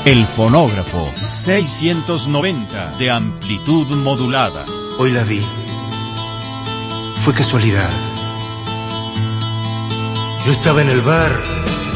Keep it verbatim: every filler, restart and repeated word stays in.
El fonógrafo seiscientos noventa de amplitud modulada. Hoy la vi. Fue casualidad. Yo estaba en el bar